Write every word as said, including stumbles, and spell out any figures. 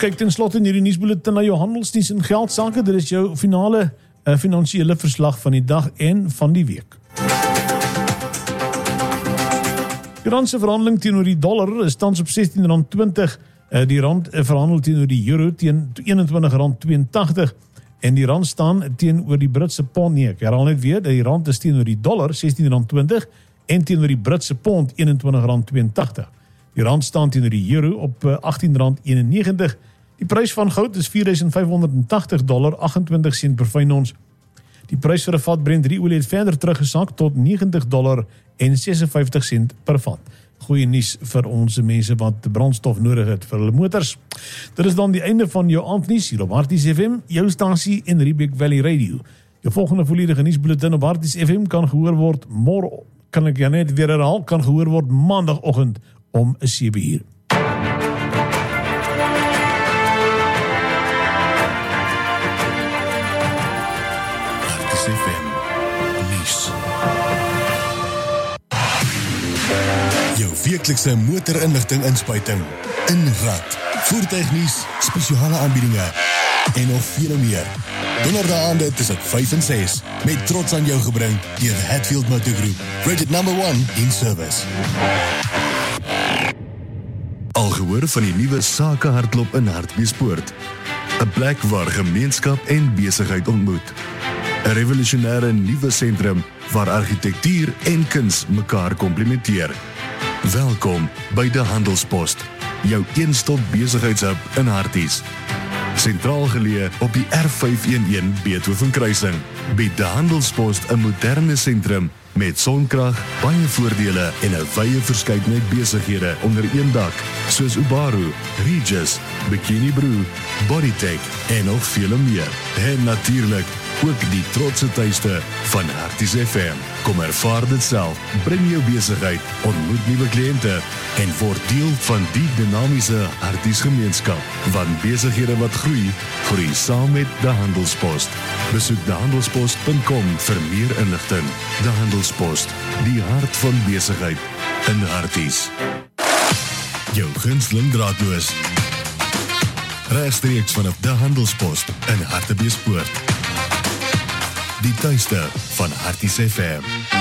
kyk ten slotte in hierdie nuusbulletin na jou handelsnuus en geldsaake. Dit is jou finale uh, finansiële verslag van die dag en van die week. Die randse verhandeling teenoor die dollar is tans op sestien rand twintig. Uh, die rand verhandel teenoor die euro teen eenentwintig rand tweeëntagtig. En die rand staan teenoor die Britse pond. Nee, ek herhaal net weer, die rand is teenoor die dollar sestien rand twintig en teenoor die Britse pond eenentwintig rand tweeëntagtig. Die rand staan teenoor die euro op agttien rand eenennegentig. Die prys van goud is vier duisend vyfhonderdtagtig dollar agentwintig sent per fyn ons. Die prys vir 'n vat Brent olie het verder teruggesak tot negentig dollar en sesenvyftig sent per vat. Goeie nuus vir ons mense wat brandstof nodig het vir hulle motors. Dit is dan die einde van jou aandnuus hier op Harties F M, jou stasie en Riebeek Valley Radio. Jou volgende volledige nuusbulletin op Harties F M kan gehoor word môre, kan ek ja net weer herhaal, kan gehoor word maandagoggend om sewe uur. Harties F M nuus. Jou weeklikse motorinligting inspuiting, Inrad, voertuignuus, spesiale aanbiedinge en nog veel meer. Donderdaande tussen vyf en ses, met trots aan jou gebring deur Hatfield Motor Group, rated number one in service. Al gehoor van die nuwe sakehardloop in Hartbeespoort, 'n plek waar gemeenskap en besigheid ontmoet. 'n Revolusionêre nuwe sentrum waar argitektuur en kuns mekaar komplementeer. Welkom by De Handelspost, jou een-stop besigheidshub in Harties. Sentraal geleë op die R vyf een een Beethoven kruising, bied De Handelspost 'n moderne sentrum met sonkrag, baie voordele en 'n wye verskeidenheid besighede onder een dak, soos Ubaru, Regis, Bikini Brew, Bodytech en nog vele meer. En natuurlik ook die trotse tuiste van Harties F M. Kom ervaar dit self, bring jou besigheid, ontmoet nuwe kliënte en word deel van die dinamiese Harties gemeenskap. Want besighede wat groei, groei saam met De Handelspost. Besoek de handelspost punt com vir meer inligting. De Handelspost, die hart van besigheid in Harties. Jou gunsteling draadloos. Regstreeks vanaf De Handelspost in Hartbeespoort. Die tuiste van Harties F M.